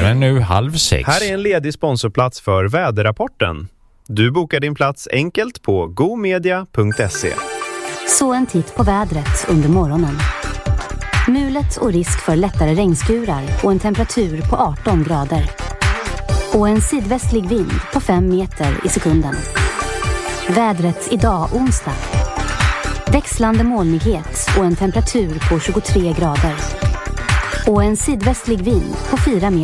Klockan är nu 5:30. Här är en ledig sponsorplats för väderrapporten. Du bokar din plats enkelt på gomedia.se. Så en titt på vädret under morgonen. Mulet och risk för lättare regnskurar och en temperatur på 18 grader. Och en sydvästlig vind på 5 meter i sekunden. Vädret idag onsdag. Växlande molnighet och en temperatur på 23 grader. Och en sydvästlig vind på 4 meter.